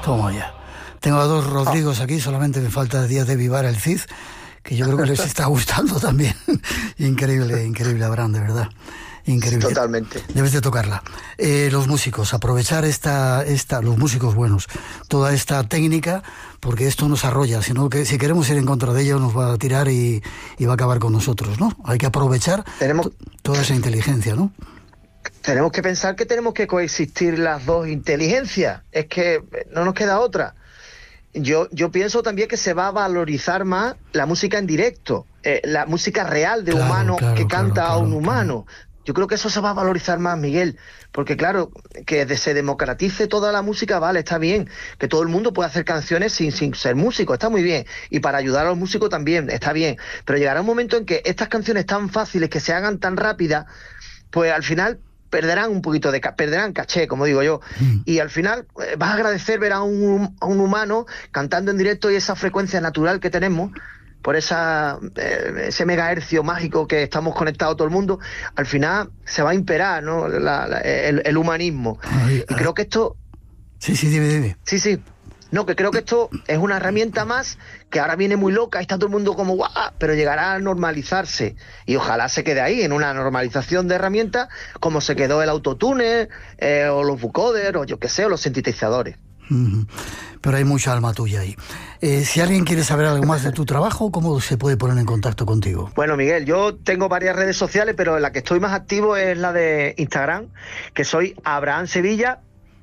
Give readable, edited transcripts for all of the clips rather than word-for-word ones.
Toma ya. Tengo a dos Rodrigos aquí, solamente me falta Díaz de Vivar el Cid, que yo creo que les está gustando también. Increíble, increíble, Abraham, de verdad. Increíble. Totalmente. Debes de tocarla. Los músicos, aprovechar los músicos buenos, toda esta técnica, porque esto nos arrolla, sino que si queremos ir en contra de ello nos va a tirar y va a acabar con nosotros, ¿no? Hay que aprovechar toda esa inteligencia, ¿no? Tenemos que pensar que tenemos que coexistir las dos inteligencias, es que no nos queda otra. Yo pienso también que se va a valorizar más la música en directo, la música real de humano que canta a un humano. Yo creo que eso se va a valorizar más, Miguel, porque claro, que se democratice toda la música, vale, está bien, que todo el mundo pueda hacer canciones sin ser músico, está muy bien, y para ayudar a los músicos también, está bien, pero llegará un momento en que estas canciones tan fáciles, que se hagan tan rápidas, pues al final perderán un poquito perderán caché, como digo yo, y al final vas a agradecer ver a un humano cantando en directo y esa frecuencia natural que tenemos, por ese megahercio mágico que estamos conectados todo el mundo, al final se va a imperar, ¿no? el humanismo. Y creo que esto... Sí, dime. Sí. No, que creo que esto es una herramienta más que ahora viene muy loca, está todo el mundo como guau, pero llegará a normalizarse. Y ojalá se quede ahí, en una normalización de herramientas, como se quedó el autotune, o los vocoders, o yo qué sé, o los sintetizadores. Pero hay mucha alma tuya ahí. Si alguien quiere saber algo más de tu trabajo, ¿cómo se puede poner en contacto contigo? Bueno, Miguel, yo tengo varias redes sociales, pero la que estoy más activo es la de Instagram, que soy Abraham Sevilla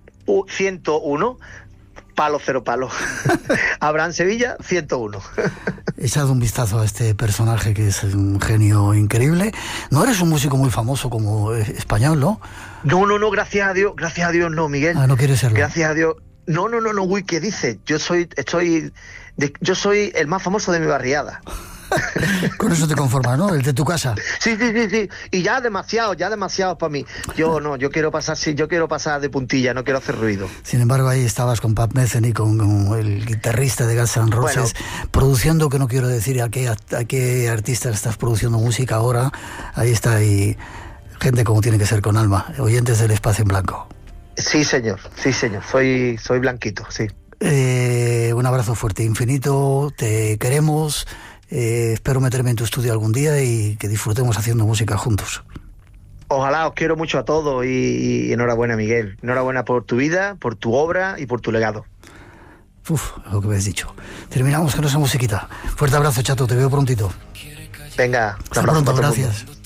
101, palo cero palo. Abraham Sevilla 101. Echad un vistazo a este personaje que es un genio increíble. No eres un músico muy famoso como español, ¿no? No, gracias a Dios no, Miguel. No quieres serlo. Gracias a Dios. No, uy, ¿qué dices? Yo soy el más famoso de mi barriada. Con eso te conformas, ¿no? El de tu casa. Sí. Y ya demasiado para mí. Yo quiero pasar de puntilla, no quiero hacer ruido. Sin embargo, ahí estabas con Pat Metheny, con el guitarrista de Guns N' Roses, produciendo, que no quiero decir a qué artista estás produciendo música ahora. Ahí está, y gente como tiene que ser, con alma, oyentes del Espacio en Blanco. Sí, señor, soy blanquito, sí. Un abrazo fuerte, infinito, te queremos. Espero meterme en tu estudio algún día y que disfrutemos haciendo música juntos. Ojalá, os quiero mucho a todos y enhorabuena, Miguel. Enhorabuena por tu vida, por tu obra y por tu legado. Lo que me has dicho. Terminamos con esa musiquita. Fuerte abrazo, chato, te veo prontito. Venga, hasta pronto, gracias.